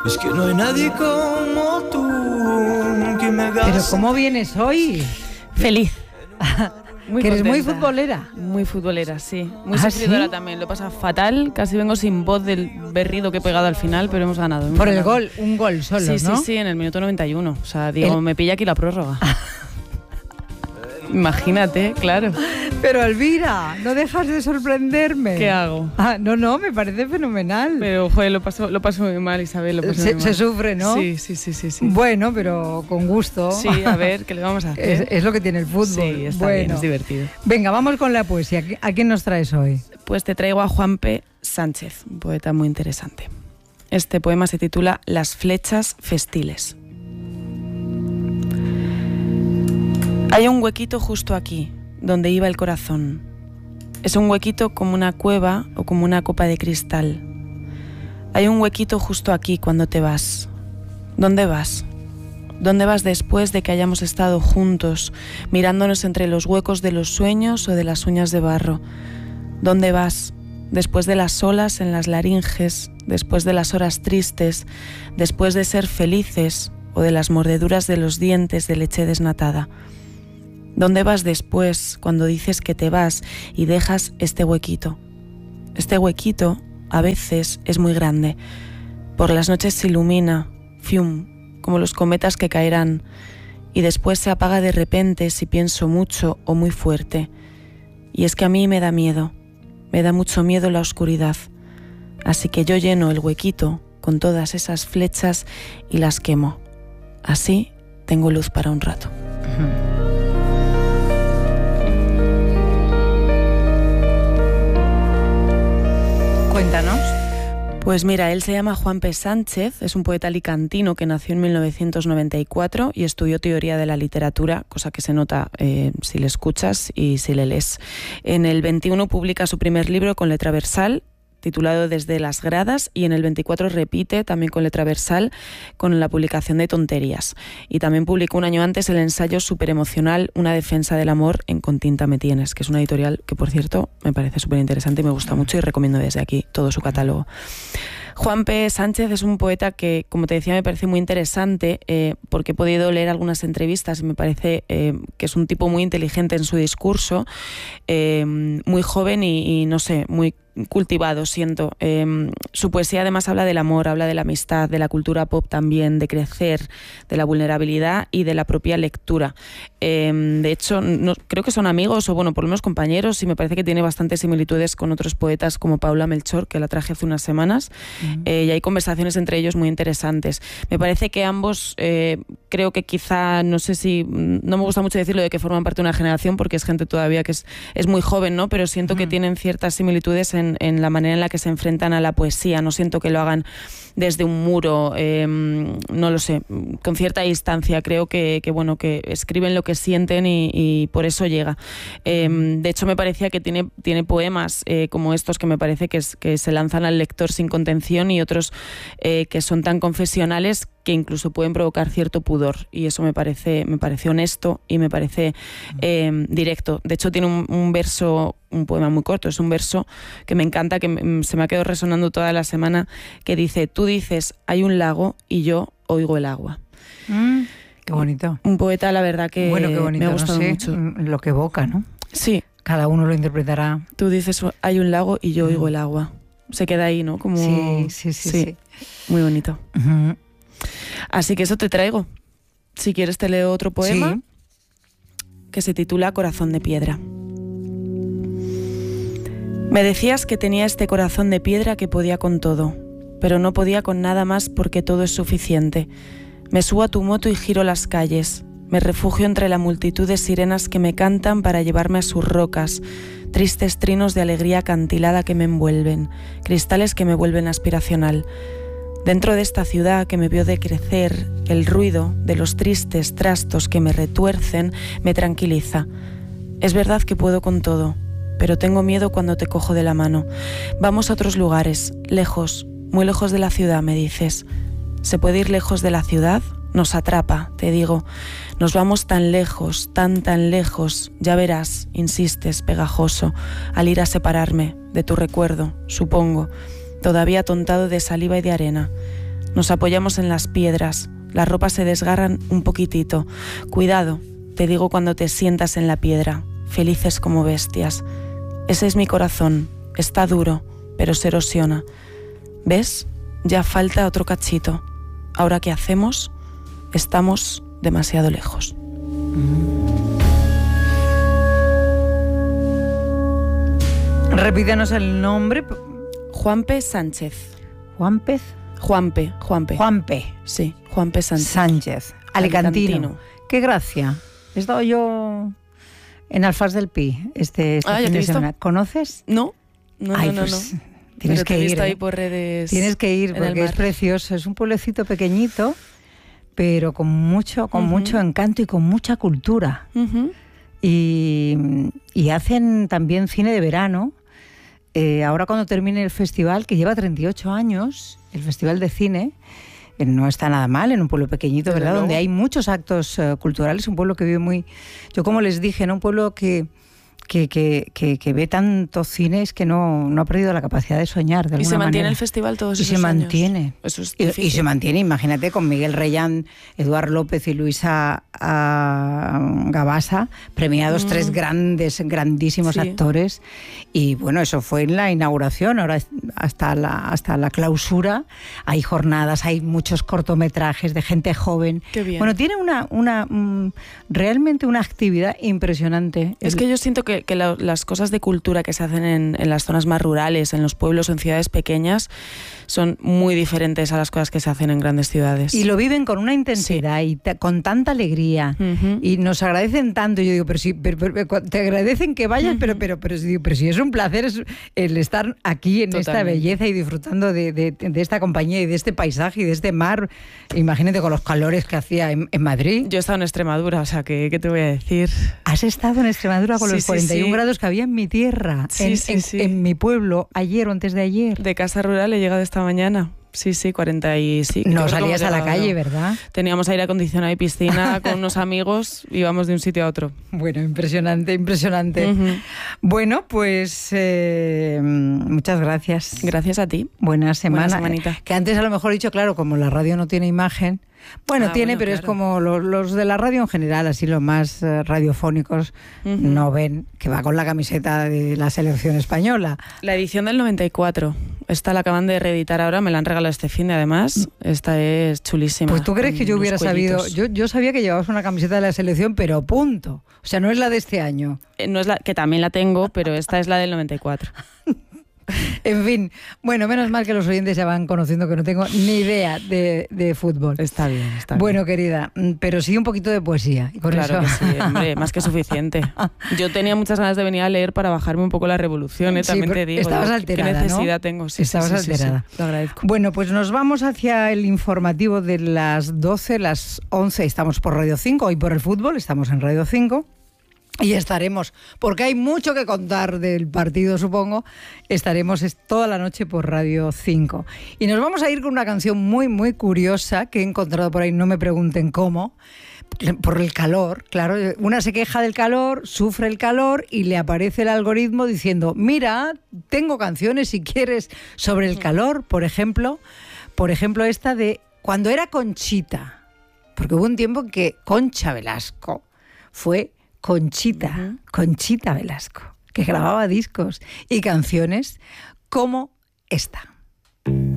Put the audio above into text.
Es que no hay nadie como tú que me haga. Pero ¿cómo vienes hoy? Feliz. Muy que eres muy futbolera. Muy futbolera, sí. Muy sufridora, ¿sí? También. Lo pasa fatal. Casi vengo sin voz del berrido que he pegado al final, pero hemos ganado. Por el gol, un gol solo, sí, ¿no? Sí, en el minuto 91. O sea, digo, me pilla aquí la prórroga. Imagínate, claro. Pero Elvira, no dejas de sorprenderme. ¿Qué hago? No, me parece fenomenal. Pero, joder, lo paso muy mal, Isabel. Se sufre, ¿no? Sí. Bueno, pero con gusto. Sí, a ver, ¿qué le vamos a hacer? Es lo que tiene el fútbol. Sí, está bien, es divertido. Venga, vamos con la poesía. ¿A quién nos traes hoy? Pues te traigo a Juanpe Sánchez, un poeta muy interesante. Este poema se titula Las flechas festiles. Hay un huequito justo aquí, donde iba el corazón. Es un huequito como una cueva o como una copa de cristal. Hay un huequito justo aquí cuando te vas. ¿Dónde vas? ¿Dónde vas después de que hayamos estado juntos, mirándonos entre los huecos de los sueños o de las uñas de barro? ¿Dónde vas? Después de las olas en las laringes, después de las horas tristes, después de ser felices o de las mordeduras de los dientes de leche desnatada. ¿Dónde vas después cuando dices que te vas y dejas este huequito? Este huequito a veces es muy grande. Por las noches se ilumina, fium, como los cometas que caerán, y después se apaga de repente si pienso mucho o muy fuerte. Y es que a mí me da miedo, me da mucho miedo la oscuridad. Así que yo lleno el huequito con todas esas flechas y las quemo. Así tengo luz para un rato. Cuéntanos. Pues mira, él se llama Juanpe Sánchez, es un poeta alicantino que nació en 1994 y estudió teoría de la literatura, cosa que se nota si le escuchas y si le lees. En el 21 publica su primer libro con letra versal, titulado Desde las gradas, y en el 24 repite, también con letra versal, con la publicación de Tonterías. Y también publicó un año antes el ensayo superemocional Una defensa del amor en Con tinta me tienes, que es una editorial que, por cierto, me parece súper interesante y me gusta mucho y recomiendo desde aquí todo su catálogo. Juanpe Sánchez es un poeta que, como te decía, me parece muy interesante porque he podido leer algunas entrevistas y me parece que es un tipo muy inteligente en su discurso, muy joven y no sé, muy cultivado, siento. Su poesía además habla del amor, habla de la amistad, de la cultura pop también, de crecer, de la vulnerabilidad y de la propia lectura. De hecho, no, creo que son amigos o, bueno, por lo menos compañeros, y me parece que tiene bastantes similitudes con otros poetas como Paula Melchor, que la traje hace unas semanas, y hay conversaciones entre ellos muy interesantes. Me parece que ambos, creo que quizá, no sé si, no me gusta mucho decirlo de que forman parte de una generación porque es gente todavía que es muy joven, ¿no? Pero siento que tienen ciertas similitudes en la manera en la que se enfrentan a la poesía. No siento que lo hagan desde un muro, no lo sé, con cierta distancia. Creo que bueno, que escriben lo que sienten y por eso llega. De hecho, me parecía que tiene poemas como estos que me parece que se lanzan al lector sin contención, y otros que son tan confesionales que incluso pueden provocar cierto pudor, y eso me parece honesto y me parece directo. De hecho, tiene un verso, un poema muy corto, es un verso que me encanta, que se me ha quedado resonando toda la semana, que dice: tú dices hay un lago y yo oigo el agua. Qué bonito. Un poeta, la verdad, que bueno, qué bonito, me ha gustado mucho. Lo que evoca, ¿no? Sí. Cada uno lo interpretará. Tú dices hay un lago y yo oigo el agua. Se queda ahí, ¿no? Como... Sí. Muy bonito. Así que eso te traigo. Si quieres te leo otro poema que se titula Corazón de piedra. Me decías que tenía este corazón de piedra que podía con todo, pero no podía con nada más porque todo es suficiente. Me subo a tu moto y giro las calles. Me refugio entre la multitud de sirenas que me cantan para llevarme a sus rocas, tristes trinos de alegría acantilada que me envuelven, cristales que me vuelven aspiracional. Dentro de esta ciudad que me vio decrecer, el ruido de los tristes trastos que me retuercen me tranquiliza. Es verdad que puedo con todo, pero tengo miedo cuando te cojo de la mano. Vamos a otros lugares, lejos, muy lejos de la ciudad, me dices. ¿Se puede ir lejos de la ciudad? Nos atrapa, te digo. Nos vamos tan lejos, tan lejos. Ya verás, insistes, pegajoso, al ir a separarme de tu recuerdo, supongo, todavía atontado de saliva y de arena. Nos apoyamos en las piedras. Las ropas se desgarran un poquitito. Cuidado, te digo cuando te sientas en la piedra. Felices como bestias. Ese es mi corazón. Está duro, pero se erosiona. ¿Ves? Ya falta otro cachito. Ahora, ¿qué hacemos? Estamos demasiado lejos. Repítenos el nombre. Juanpe Sánchez. ¿Juanpez? Juanpe. Juanpe. Sí, Juanpe Sánchez. Sánchez. Alicantino. Qué gracia. He estado yo en Alfaz del Pi este ¿ya fin te he de visto? semana. ¿Conoces? No. Ay, No. pues, tienes Pero que te he ir. visto ahí por redes. Tienes que ir en el porque es mar. precioso. Es un pueblecito pequeñito, pero con mucho encanto y con mucha cultura. Ujú. Y hacen también cine de verano. Ahora cuando termine el festival, que lleva 38 años, el Festival de Cine, no está nada mal en un pueblo pequeñito, Desde ¿verdad? luego. Donde hay muchos actos culturales, un pueblo que vive muy... Yo como les dije, ¿no? Un pueblo que ve tantos cines que no ha perdido la capacidad de soñar de alguna Y se mantiene manera. el festival todos Y esos se años. mantiene. Eso es Y difícil. se mantiene, imagínate, con Miguel Reyán, Eduard López y Luisa Gabasa, premiados tres grandísimos Sí. actores. Y bueno, eso fue en la inauguración. Ahora hasta la clausura hay jornadas, hay muchos cortometrajes de gente joven. Qué bien. Bueno, tiene realmente una actividad impresionante. Es que yo siento que las cosas de cultura que se hacen en las zonas más rurales, en los pueblos, en ciudades pequeñas, son muy diferentes a las cosas que se hacen en grandes ciudades. Y lo viven con una intensidad y con tanta alegría. Ujú. Y nos agradecen tanto. Yo digo, pero sí, te agradecen que vayas, pero si es un placer el estar aquí en esta Totalmente. belleza y disfrutando de esta compañía y de este paisaje y de este mar. Imagínate con los calores que hacía en Madrid. Yo he estado en Extremadura, o sea, ¿qué te voy a decir? Has estado en Extremadura con Sí, los sí, 41 sí. grados que había en mi tierra, Sí, en mi pueblo, ayer o antes de ayer. De casa rural he llegado esta mañana. Sí, 40 y sí. No creo que salías hemos a la llegado. calle, ¿verdad? Teníamos aire acondicionado y piscina con unos amigos, íbamos de un sitio a otro. Bueno, impresionante. Ujú. Bueno, pues muchas gracias. Gracias a ti. Buena semana. Buena semanita. Que antes a lo mejor he dicho, claro, como la radio no tiene imagen. Bueno, tiene, bueno, pero es claro. como los de la radio en general, así los más radiofónicos, Ujú. no ven que va con la camiseta de la selección española. La edición del 94. Esta la acaban de reeditar ahora, me la han regalado este fin de además. Esta es chulísima. Pues tú crees con que yo unos hubiera sabido. cuellitos. Yo sabía que llevabas una camiseta de la selección, pero punto. O sea, no es la de este año. No es la que también la tengo, pero esta es la del 94. En fin, bueno, menos mal que los oyentes ya van conociendo que no tengo ni idea de fútbol. Está bien, está bien. Bueno, querida, pero sí un poquito de poesía. Y con Claro eso... que sí, hombre, más que suficiente. Yo tenía muchas ganas de venir a leer para bajarme un poco la revolución, Sí, también pero te digo. estabas ¿Qué alterada, necesidad ¿no? tengo? Sí, Estabas sí, alterada. Lo agradezco. Bueno, pues nos vamos hacia el informativo de las 12, las 11. Estamos por Radio 5, hoy por el fútbol, estamos en Radio 5. Y estaremos, porque hay mucho que contar del partido, supongo, estaremos toda la noche por Radio 5. Y nos vamos a ir con una canción muy, muy curiosa que he encontrado por ahí, no me pregunten cómo, por el calor, claro. Una se queja del calor, sufre el calor y le aparece el algoritmo diciendo, mira, tengo canciones si quieres sobre el calor, por ejemplo esta de cuando era Conchita, porque hubo un tiempo en que Concha Velasco fue Conchita Velasco, que grababa discos y canciones como esta.